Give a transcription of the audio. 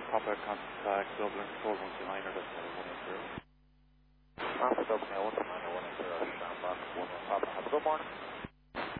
Papa contact Dublin 4129 or that's 180. Alpha Dublin 180, Shamrock 11 Papa. Have a good morning.